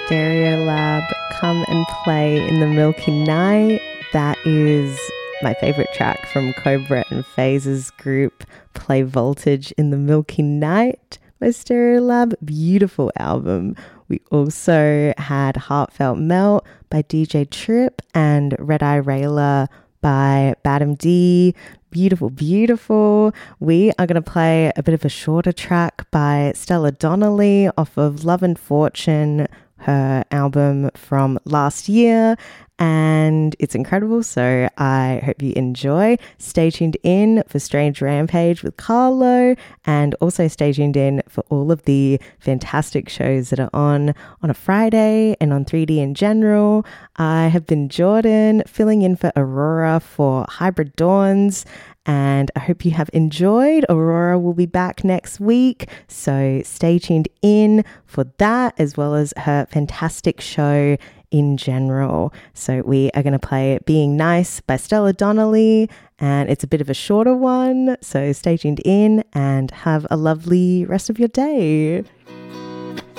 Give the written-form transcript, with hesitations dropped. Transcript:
Stereolab, Come and Play in the Milky Night. That is my favorite track from Cobra and Phase's group, Play Voltage in the Milky Night by Stereolab. Beautiful album. We also had Heartfelt Melt by DJ Trip and Red Eye Rayla by Badam D. Beautiful, beautiful. We are going to play a bit of a shorter track by Stella Donnelly off of Love and Fortune, her album from last year, and it's incredible, so I hope you enjoy. Stay tuned in for Strange Rampage with Carlo, and also stay tuned in for all of the fantastic shows that are on a Friday and on 3D in general. I have been Jordan, filling in for Aurora for Hybrid Dawns, and I hope you have enjoyed. Aurora will be back next week, so stay tuned in for that, as well as her fantastic show in general. So we are going to play Being Nice by Stella Donnelly, and it's a bit of a shorter one, so stay tuned in and have a lovely rest of your day.